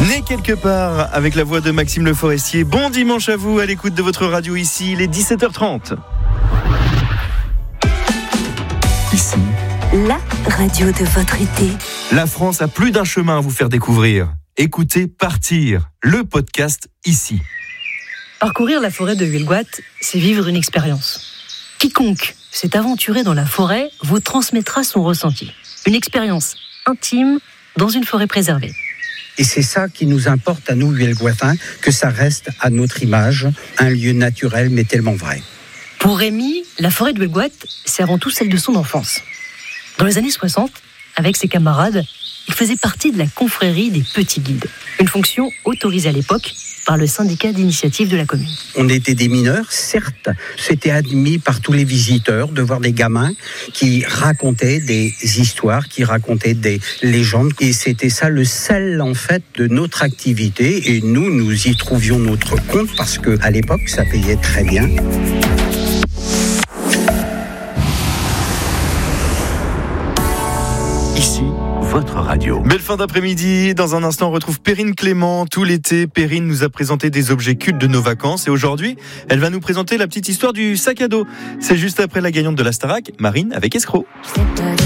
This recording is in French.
Né quelque part avec la voix de Maxime Le Forestier. Bon dimanche à vous à l'écoute de votre radio ici, il est 17h30. Ici, la radio de votre été. La France a plus d'un chemin à vous faire découvrir. Écoutez Partir, le podcast ici. Parcourir la forêt de Huelgoat, c'est vivre une expérience. Quiconque s'est aventuré dans la forêt vous transmettra son ressenti. Une expérience intime dans une forêt préservée. Et c'est ça qui nous importe à nous, Huelgoatins, que ça reste à notre image, un lieu naturel mais tellement vrai. Pour Rémi, la forêt de Huelgoat, c'est avant tout celle de son enfance. Dans les années 60, avec ses camarades, il faisait partie de la confrérie des petits guides, une fonction autorisée à l'époque par le syndicat d'initiative de la commune. On était des mineurs, certes, c'était admis par tous les visiteurs de voir des gamins qui racontaient des histoires, qui racontaient des légendes. Et c'était ça le sel, en fait, de notre activité. Et nous y trouvions notre compte parce qu'à l'époque, ça payait très bien. Ici, votre radio. Belle fin d'après-midi. Dans un instant, on retrouve Perrine Clément. Tout l'été, Perrine nous a présenté des objets cultes de nos vacances. Et aujourd'hui, elle va nous présenter la petite histoire du sac à dos. C'est juste après la gagnante de la Starac, Marine avec Escroc.